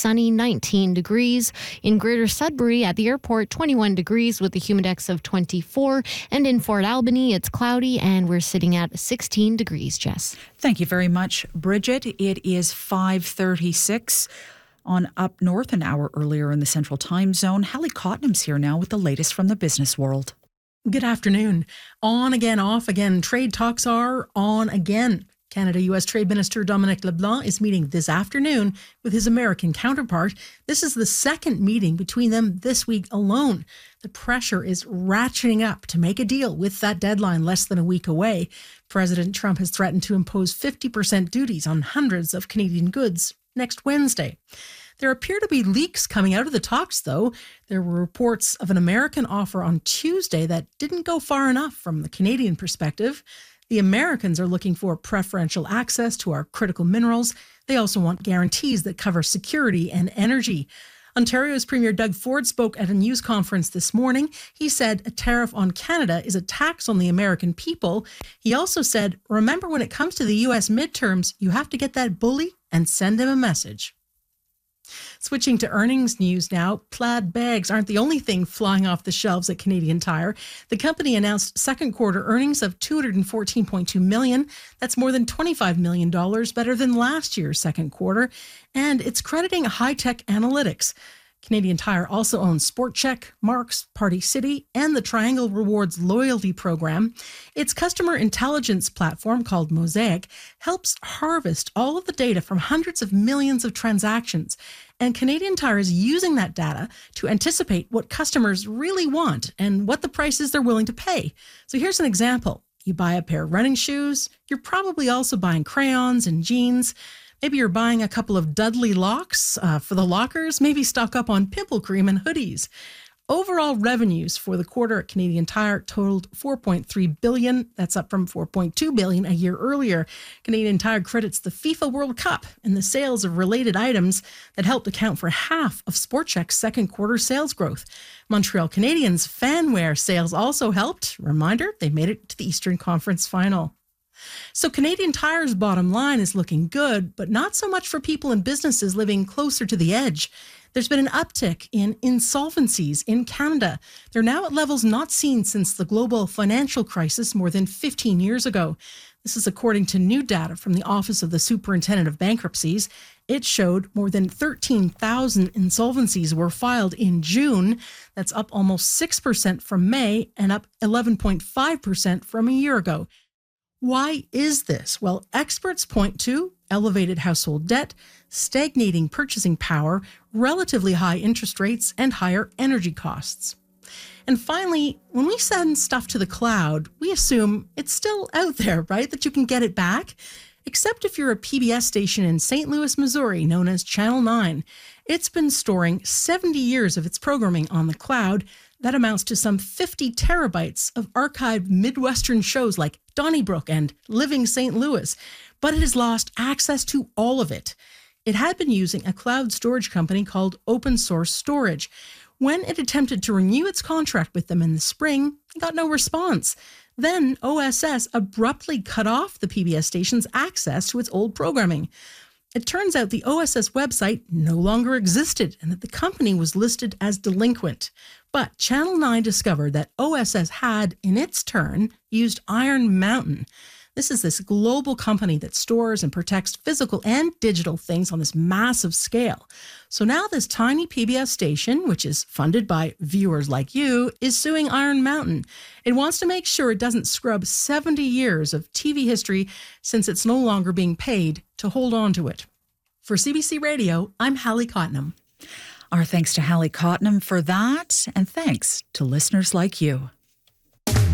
sunny, 19 degrees. In Greater Sudbury at the airport, 21 degrees with a humidex of 24. And in Fort Albany, it's cloudy and we're sitting at 16 degrees, Jess. Thank you very much, Bridget. It is 5:36 on Up North, an hour earlier in the Central Time Zone. Hallie Cotnam's here now with the latest from the business world. Good afternoon. On again, off again. Trade talks are on again. Canada-U.S. Trade Minister Dominic LeBlanc is meeting this afternoon with his American counterpart. This is the second meeting between them this week alone. The pressure is ratcheting up to make a deal with that deadline less than a week away. President Trump has threatened to impose 50% duties on hundreds of Canadian goods next Wednesday. There appear to be leaks coming out of the talks, though. There were reports of an American offer on Tuesday that didn't go far enough from the Canadian perspective. The Americans are looking for preferential access to our critical minerals. They also want guarantees that cover security and energy. Ontario's Premier Doug Ford spoke at a news conference this morning. He said a tariff on Canada is a tax on the American people. He also said, remember, when it comes to the U.S. midterms, you have to get that bully and send him a message. Switching to earnings news now, plaid bags aren't the only thing flying off the shelves at Canadian Tire. The company announced second quarter earnings of $214.2 million. That's more than $25 million better than last year's second quarter. And it's crediting high-tech analytics. Canadian Tire also owns SportCheck, Marks, Party City, and the Triangle Rewards loyalty program. Its customer intelligence platform, called Mosaic, helps harvest all of the data from hundreds of millions of transactions. And Canadian Tire is using that data to anticipate what customers really want and what the prices they're willing to pay. So here's an example. You buy a pair of running shoes. You're probably also buying crayons and jeans. Maybe you're buying a couple of Dudley locks for the lockers. Maybe stock up on pimple cream and hoodies. Overall revenues for the quarter at Canadian Tire totaled $4.3 billion. That's up from $4.2 billion a year earlier. Canadian Tire credits the FIFA World Cup and the sales of related items that helped account for half of SportCheck's second quarter sales growth. Montreal Canadiens fanwear sales also helped. Reminder, they made it to the Eastern Conference final. So Canadian Tire's bottom line is looking good, but not so much for people and businesses living closer to the edge. There's been an uptick in insolvencies in Canada. They're now at levels not seen since the global financial crisis more than 15 years ago. This is according to new data from the Office of the Superintendent of Bankruptcies. It showed more than 13,000 insolvencies were filed in June. That's up almost 6% from May and up 11.5% from a year ago. Why is this? Well, experts point to elevated household debt, stagnating purchasing power, relatively high interest rates, and higher energy costs. And finally, when we send stuff to the cloud, we assume it's still out there, right? That you can get it back. Except if you're a PBS station in St. Louis, Missouri, known as Channel 9. It's been storing 70 years of its programming on the cloud. That amounts to some 50 terabytes of archived Midwestern shows like Donnybrook and Living St. Louis, but it has lost access to all of it. It had been using a cloud storage company called Open Source Storage. When it attempted to renew its contract with them in the spring, it got no response. Then OSS abruptly cut off the PBS station's access to its old programming. It turns out the OSS website no longer existed and that the company was listed as delinquent. But Channel 9 discovered that OSS had, in its turn, used Iron Mountain. This is this global company that stores and protects physical and digital things on this massive scale. So now this tiny PBS station, which is funded by viewers like you, is suing Iron Mountain. It wants to make sure it doesn't scrub 70 years of TV history since it's no longer being paid to hold on to it. For CBC Radio, I'm Hallie Cotnam. Our thanks to Hallie Cotnam for that, and thanks to listeners like you.